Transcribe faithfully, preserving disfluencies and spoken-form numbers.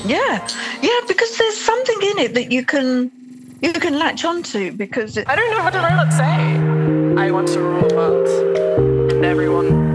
Yeah, yeah, because there's something in it that you can you can latch onto because it, I don't know what to say. I want to rule the world, and everyone